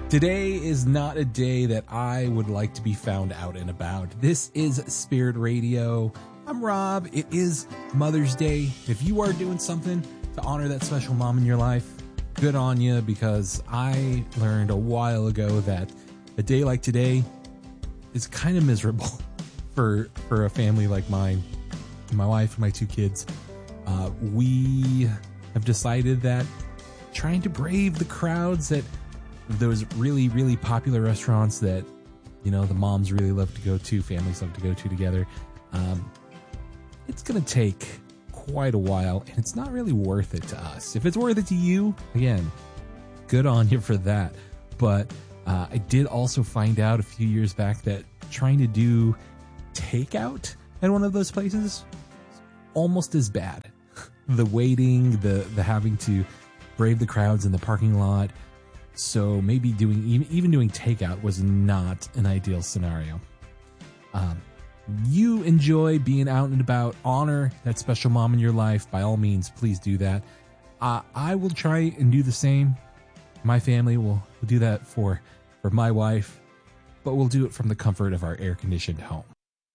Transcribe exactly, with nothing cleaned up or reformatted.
Today is not a day that I would like to be found out and about. This is Spirit Radio. I'm Rob. It is Mother's Day. If you are doing something to honor that special mom in your life, good on you, because I learned a while ago that a day like today is kind of miserable for for a family like mine. My wife and my two kids. Uh, we have decided that trying to brave the crowds at those really, really popular restaurants that, you know, the moms really love to go to, families love to go to together, um, it's going to take quite a while, and it's not really worth it to us. If it's worth it to you, again, good on you for that. But uh, I did also find out a few years back that trying to do takeout at one of those places is almost as bad. The waiting, the, the having to brave the crowds in the parking lot. So maybe doing even, even doing takeout was not an ideal scenario. Um, you enjoy being out and about, honor that special mom in your life. By all means, please do that. Uh, I will try and do the same. My family will, will do that for, for my wife, but we'll do it from the comfort of our air-conditioned home.